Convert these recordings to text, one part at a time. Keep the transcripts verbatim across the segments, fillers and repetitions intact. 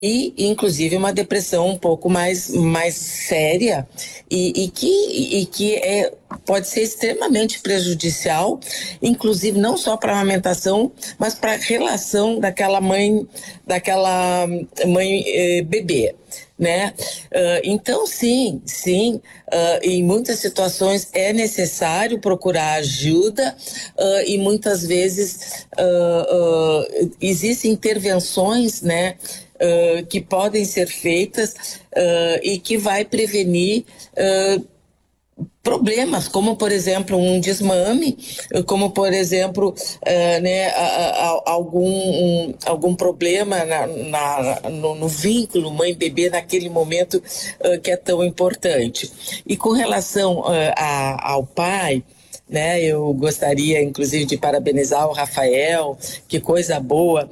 e inclusive uma depressão um pouco mais, mais séria e, e que, e que é, pode ser extremamente prejudicial, inclusive não só para a amamentação, mas para a relação daquela mãe, daquela mãe eh, bebê. Né? Uh, então sim, sim, uh, em muitas situações é necessário procurar ajuda uh, e muitas vezes uh, uh, existem intervenções, né, uh, que podem ser feitas uh, e que vai prevenir uh, problemas, como por exemplo um desmame, como por exemplo uh, né, a, a, algum, um, algum problema na, na, no, no vínculo mãe-bebê naquele momento uh, que é tão importante. E com relação uh, a, ao pai, né, eu gostaria inclusive de parabenizar o Rafael, que coisa boa.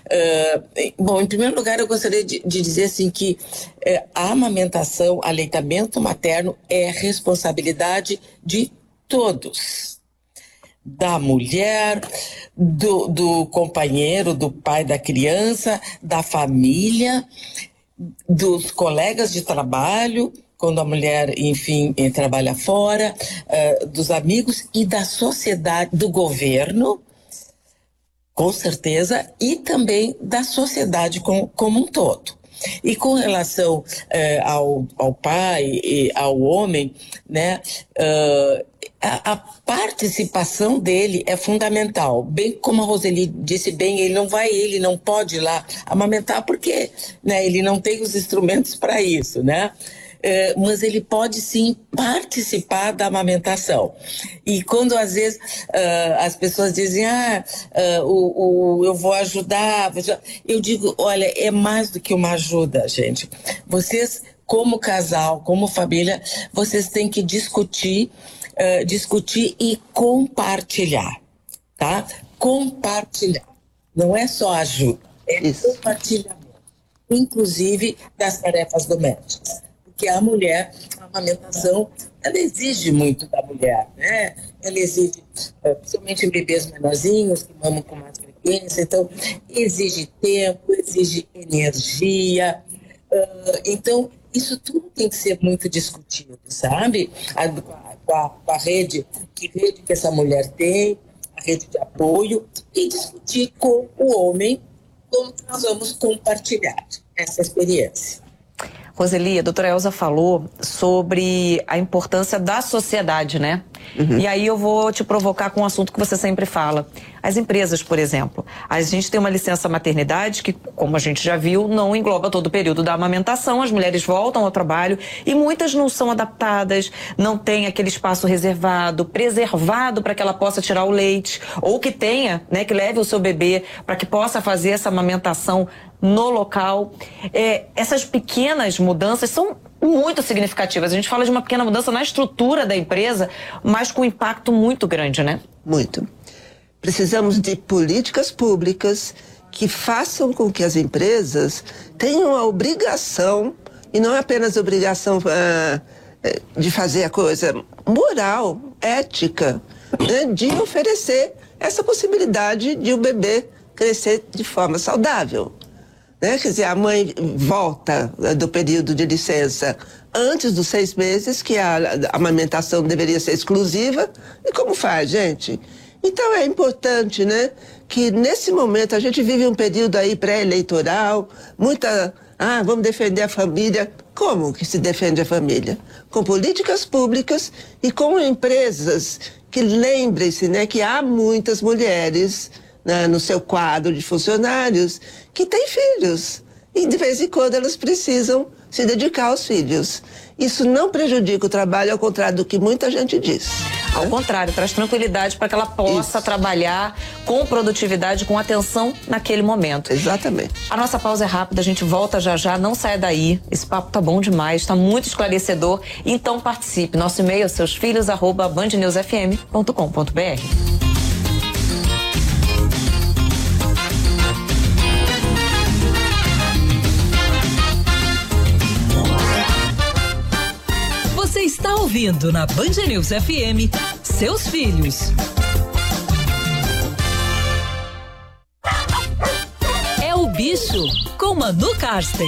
Uh, bom, em primeiro lugar eu gostaria de, de dizer assim que uh, a amamentação, aleitamento materno é responsabilidade de todos. Da mulher, do, do companheiro, do pai da criança, da família, dos colegas de trabalho, quando a mulher, enfim, trabalha fora, uh, dos amigos e da sociedade, do governo, com certeza, e também da sociedade com, como um todo. E com relação uh, ao, ao pai e ao homem, né, uh, a, a participação dele é fundamental. Bem como a Roseli disse bem, ele não vai, ele não pode ir lá amamentar porque, né, ele não tem os instrumentos para isso, né? Uh, mas ele pode sim participar da amamentação. E quando às vezes uh, as pessoas dizem, ah, uh, o, o, eu vou ajudar, eu digo, olha, é mais do que uma ajuda, gente. Vocês, como casal, como família, vocês têm que discutir, uh, discutir e compartilhar, tá? Compartilhar. Não é só ajuda, é Isso. compartilhamento, inclusive das tarefas domésticas. Que a mulher, a amamentação, ela exige muito da mulher, né? Ela exige, principalmente em bebês menorzinhos, que mamam com mais frequência, então exige tempo, exige energia. Uh, então, isso tudo tem que ser muito discutido, sabe? A, com, a, com a rede, que rede que essa mulher tem, a rede de apoio, e discutir com o homem como nós vamos compartilhar essa experiência. Roseli, a doutora Elza falou sobre a importância da sociedade, né? Uhum. E aí eu vou te provocar com um assunto que você sempre fala. As empresas, por exemplo. A gente tem uma licença maternidade que, como a gente já viu, não engloba todo o período da amamentação. As mulheres voltam ao trabalho e muitas não são adaptadas, não tem aquele espaço reservado, preservado para que ela possa tirar o leite, ou que tenha, né, que leve o seu bebê para que possa fazer essa amamentação no local. É, essas pequenas mudanças são muito significativas. A gente fala de uma pequena mudança na estrutura da empresa, mas com impacto muito grande, né? Muito. Precisamos de políticas públicas que façam com que as empresas tenham a obrigação, e não apenas obrigação ah, de fazer a coisa moral, ética, né, de oferecer essa possibilidade de o bebê crescer de forma saudável. Né? Quer dizer, a mãe volta do período de licença antes dos seis meses, que a, a amamentação deveria ser exclusiva. E como faz, gente? Então é importante, né, que nesse momento a gente vive um período aí pré-eleitoral, muita... Ah, vamos defender a família. Como que se defende a família? Com políticas públicas e com empresas que, lembrem-se, né, que há muitas mulheres, né, no seu quadro de funcionários que têm filhos e de vez em quando elas precisam se dedicar aos filhos. Isso não prejudica o trabalho, ao contrário do que muita gente diz. Ao né? contrário, traz tranquilidade para que ela possa Isso. trabalhar com produtividade, com atenção naquele momento. Exatamente. A nossa pausa é rápida, a gente volta já já, não saia daí. Esse papo tá bom demais, tá muito esclarecedor. Então participe. Nosso e-mail é seusfilhos arroba band news f m ponto com ponto b r. Você está ouvindo na Band News F M, Seus Filhos. É o bicho, com Manu Karsten.